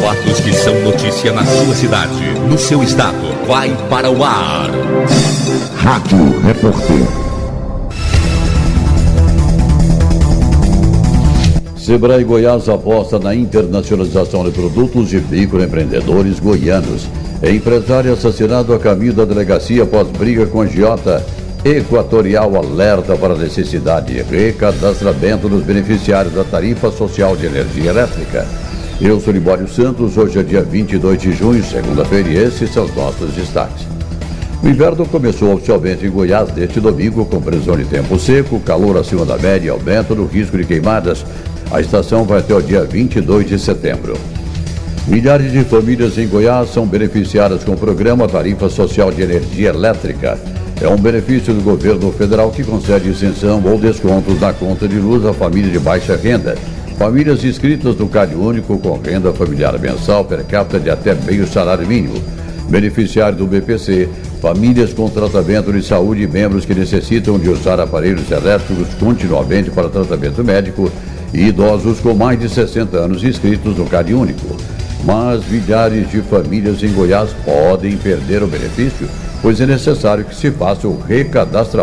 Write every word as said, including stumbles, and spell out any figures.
fatos que são notícia na sua cidade, no seu estado. Vai para o ar. Rádio Repórter. Sebrae Goiás aposta na internacionalização de produtos de microempreendedores goianos. Empresário assassinado a caminho da delegacia após briga com agiota. Equatorial alerta para a necessidade de recadastramento dos beneficiários da tarifa social de energia elétrica. Eu sou Libório Santos, hoje é dia vinte e dois de junho, segunda-feira, e esses são os nossos destaques. O inverno começou oficialmente em Goiás neste domingo, com previsão de tempo seco, calor acima da média e aumento no risco de queimadas. A estação vai até o dia vinte e dois de setembro. Milhares de famílias em Goiás são beneficiadas com o programa Tarifa Social de Energia Elétrica. É um benefício do governo federal que concede isenção ou descontos na conta de luz a família de baixa renda. Famílias inscritas no Cade Único com renda familiar mensal per capita de até meio salário mínimo. Beneficiário do B P C, famílias com tratamento de saúde e membros que necessitam de usar aparelhos elétricos continuamente para tratamento médico e idosos com mais de sessenta anos inscritos no Cade Único. Mas milhares de famílias em Goiás podem perder o benefício, pois é necessário que se faça o recadastramento